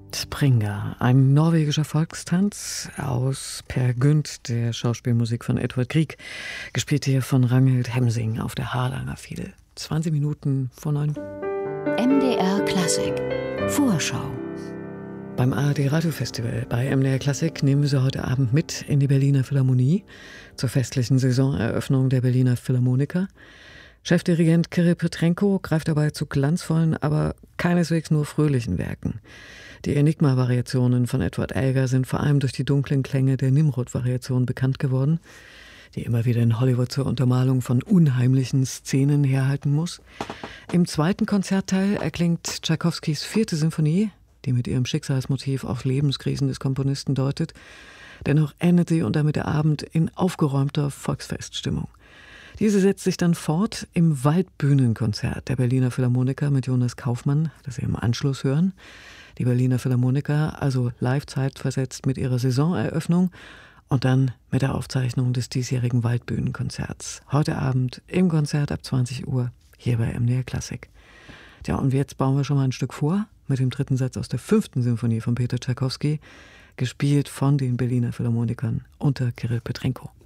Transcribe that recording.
Springa, ein norwegischer Volkstanz aus Per Gynt, der Schauspielmusik von Edvard Grieg, gespielt hier von Ragnhild Hemsing auf der Hardanger Fiedel. 20 Minuten vor 9. MDR Klassik Vorschau. Beim ARD Radiofestival bei MDR Klassik nehmen wir Sie heute Abend mit in die Berliner Philharmonie zur festlichen Saisoneröffnung der Berliner Philharmoniker. Chefdirigent Kirill Petrenko greift dabei zu glanzvollen, aber keineswegs nur fröhlichen Werken. Die Enigma-Variationen von Edward Elgar sind vor allem durch die dunklen Klänge der Nimrod-Variation bekannt geworden, die immer wieder in Hollywood zur Untermalung von unheimlichen Szenen herhalten muss. Im zweiten Konzertteil erklingt Tschaikowskis 4. Sinfonie, die mit ihrem Schicksalsmotiv auf Lebenskrisen des Komponisten deutet. Dennoch endet sie und damit der Abend in aufgeräumter Volksfeststimmung. Diese setzt sich dann fort im Waldbühnenkonzert der Berliner Philharmoniker mit Jonas Kaufmann, das Sie im Anschluss hören. Die Berliner Philharmoniker also live zeitversetzt mit ihrer Saisoneröffnung und dann mit der Aufzeichnung des diesjährigen Waldbühnenkonzerts. Heute Abend im Konzert ab 20 Uhr hier bei MDR Klassik. Tja, und jetzt bauen wir schon mal ein Stück vor mit dem 3. Satz aus der 5. Sinfonie von Peter Tschaikowski, gespielt von den Berliner Philharmonikern unter Kirill Petrenko.